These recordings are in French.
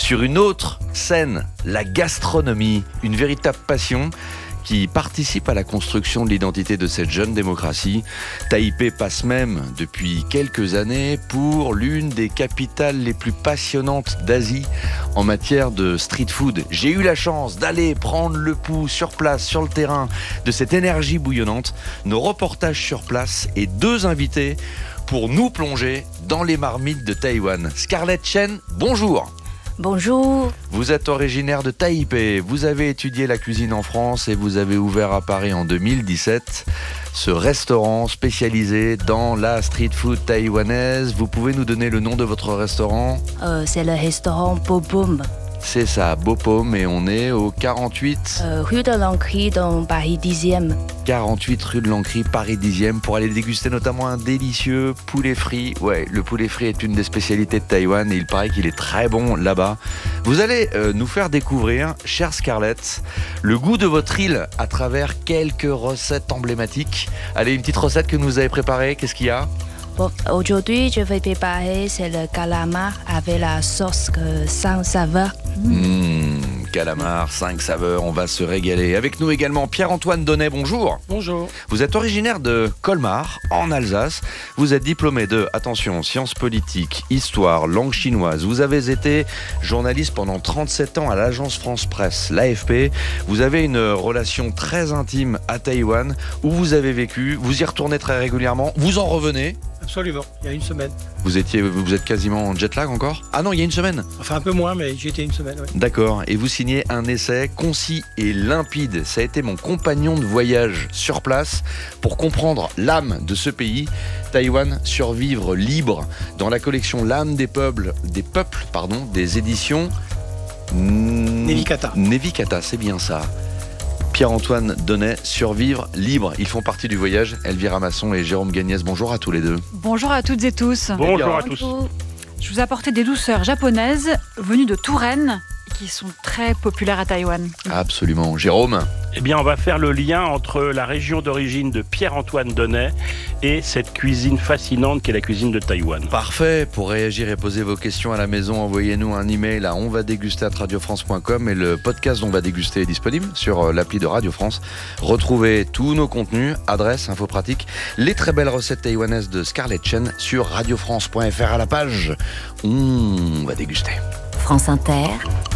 sur une autre scène, la gastronomie, une véritable passion qui participe à la construction de l'identité de cette jeune démocratie. Taipei passe même, depuis quelques années, pour l'une des capitales les plus passionnantes d'Asie en matière de street food. J'ai eu la chance d'aller prendre le pouls sur place, sur le terrain, de cette énergie bouillonnante. Nos reportages sur place et 2 invités pour nous plonger dans les marmites de Taïwan. Scarlett Chen, bonjour. Bonjour. Vous êtes originaire de Taipei, vous avez étudié la cuisine en France et vous avez ouvert à Paris en 2017 ce restaurant spécialisé dans la street food taïwanaise. Vous pouvez nous donner le nom de votre restaurant ? C'est le restaurant Bopom. C'est ça, Bopom, et on est au 48 rue de l'Ancry dans Paris 10e. 48 rue de l'Ancry, Paris 10e, pour aller déguster notamment un délicieux poulet frit. Ouais, le poulet frit est une des spécialités de Taïwan et il paraît qu'il est très bon là-bas. Vous allez nous faire découvrir, chère Scarlett, le goût de votre île à travers quelques recettes emblématiques. Allez, une petite recette que vous avez préparée, qu'est-ce qu'il y a ? Bon, aujourd'hui, je vais préparer c'est le calamar avec la sauce 5 saveurs. Calamar, 5 saveurs, on va se régaler. Avec nous également Pierre-Antoine Donnet, bonjour. Bonjour. Vous êtes originaire de Colmar, en Alsace. Vous êtes diplômé de, attention, sciences politiques, histoire, langue chinoise. Vous avez été journaliste pendant 37 ans à l'agence France Presse, l'AFP. Vous avez une relation très intime à Taïwan, où vous avez vécu. Vous y retournez très régulièrement. Vous en revenez ? Absolument, il y a une semaine. Vous êtes quasiment en jet lag encore ? Ah non, il y a une semaine. Enfin un peu moins, mais j'y étais une semaine, oui. D'accord, et vous signez un essai concis et limpide. Ça a été mon compagnon de voyage sur place pour comprendre l'âme de ce pays. Taïwan, survivre libre, dans la collection L'âme des peuples, des éditions Nevikata. Nevikata, c'est bien ça. Pierre-Antoine Donnet, survivre libre. Ils font partie du voyage. Elvira Masson et Jérôme Gagnès, bonjour à tous les deux. Bonjour à toutes et tous. Bonjour à tous. Je vous ai apporté des douceurs japonaises venues de Touraine qui sont très populaires à Taïwan. Absolument. Jérôme ? Eh bien, on va faire le lien entre la région d'origine de Pierre-Antoine Donnet et cette cuisine fascinante qu'est la cuisine de Taïwan. Parfait. Pour réagir et poser vos questions à la maison, envoyez-nous un email à onvadéguster@radiofrance.com et le podcast d'On va déguster est disponible sur l'appli de Radio France. Retrouvez tous nos contenus, adresses, infos pratiques, les très belles recettes taïwanaises de Scarlett Chen sur radiofrance.fr à la page On va déguster. France Inter,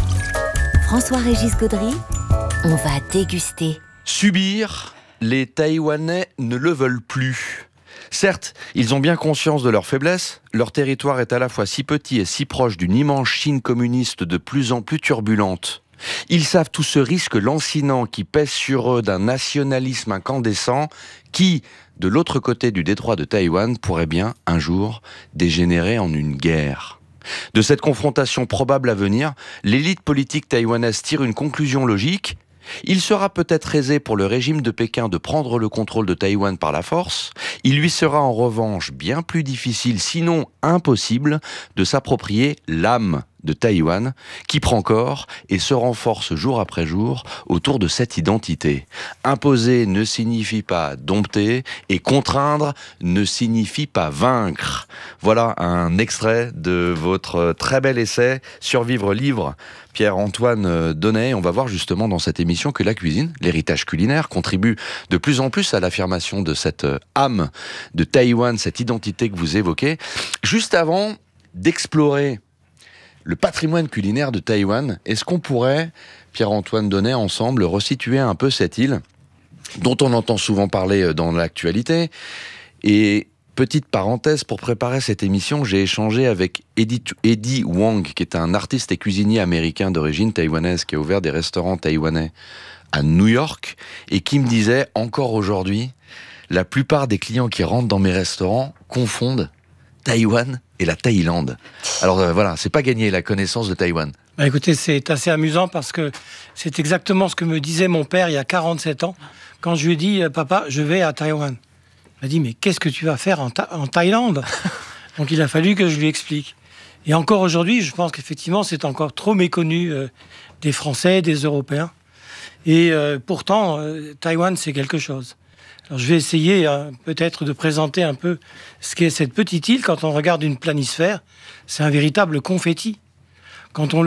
François-Régis Gaudry, on va déguster. Subir, les Taïwanais ne le veulent plus. Certes, ils ont bien conscience de leur faiblesse. Leur territoire est à la fois si petit et si proche d'une immense Chine communiste de plus en plus turbulente. Ils savent tout ce risque lancinant qui pèse sur eux d'un nationalisme incandescent qui, de l'autre côté du détroit de Taïwan, pourrait bien, un jour, dégénérer en une guerre. De cette confrontation probable à venir, l'élite politique taïwanaise tire une conclusion logique. Il sera peut-être aisé pour le régime de Pékin de prendre le contrôle de Taïwan par la force. Il lui sera en revanche bien plus difficile, sinon impossible, de s'approprier l'âme de Taïwan, qui prend corps et se renforce jour après jour autour de cette identité. Imposer ne signifie pas dompter et contraindre ne signifie pas vaincre. Voilà un extrait de votre très bel essai « Survivre libre ». Pierre-Antoine Donnet, on va voir justement dans cette émission que la cuisine, l'héritage culinaire, contribue de plus en plus à l'affirmation de cette âme de Taïwan, cette identité que vous évoquez. Juste avant d'explorer le patrimoine culinaire de Taïwan, est-ce qu'on pourrait, Pierre-Antoine Donnet, ensemble, resituer un peu cette île dont on entend souvent parler dans l'actualité ? Et petite parenthèse, pour préparer cette émission, j'ai échangé avec Eddie Wang, qui est un artiste et cuisinier américain d'origine taïwanaise, qui a ouvert des restaurants taïwanais à New York, et qui me disait, encore aujourd'hui, la plupart des clients qui rentrent dans mes restaurants confondent Taïwan et la Thaïlande. Alors voilà, c'est pas gagné la connaissance de Taïwan. Bah écoutez, c'est assez amusant parce que c'est exactement ce que me disait mon père il y a 47 ans quand je lui ai dit « Papa, je vais à Taïwan ». Il m'a dit « Mais qu'est-ce que tu vas faire en Thaïlande ?» Donc il a fallu que je lui explique. Et encore aujourd'hui, je pense qu'effectivement, c'est encore trop méconnu des Français, des Européens. Et pourtant, Taïwan, c'est quelque chose. Alors, je vais essayer peut-être de présenter un peu ce qu'est cette petite île. Quand on regarde une planisphère, c'est un véritable confetti. Quand on